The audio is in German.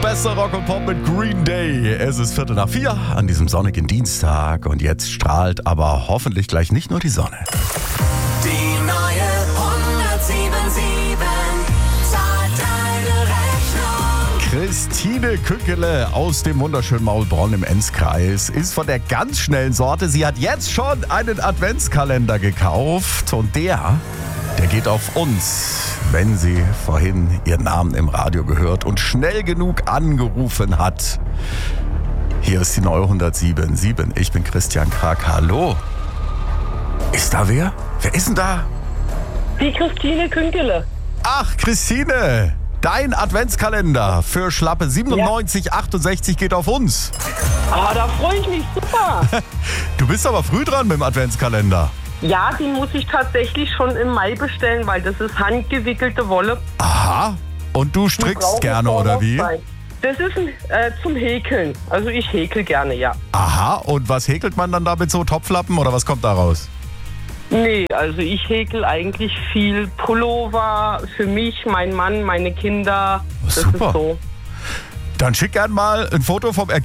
beste Rock und Pop mit Green Day. Es ist 3:45 an diesem sonnigen Dienstag und jetzt strahlt aber hoffentlich gleich nicht nur die Sonne. Die neue 107.7 zahlt deine Rechnung. Christine Kückele aus dem wunderschönen Maulbronn im Enzkreis ist von der ganz schnellen Sorte. Sie hat jetzt schon einen Adventskalender gekauft und der geht auf uns, wenn sie vorhin ihren Namen im Radio gehört und schnell genug angerufen hat. Hier ist die neue 107.7. Ich bin Christian Krag. Hallo. Ist da wer? Wer ist denn da? Die Christine Künkele. Ach, Christine. Dein Adventskalender für schlappe 97,68 geht auf uns. Ah, da freue ich mich super. Du bist aber früh dran mit dem Adventskalender. Ja, den muss ich tatsächlich schon im Mai bestellen, weil das ist handgewickelte Wolle. Aha. Und du strickst gerne, oder wie? Das ist zum Häkeln. Also ich häkel gerne, ja. Aha. Und was häkelt man dann da mit so Topflappen oder was kommt da raus? Nee, also ich häkel eigentlich viel Pullover für mich, meinen Mann, meine Kinder. Das Super. ist so. Dann schick gern mal ein Foto vom Ergebnis.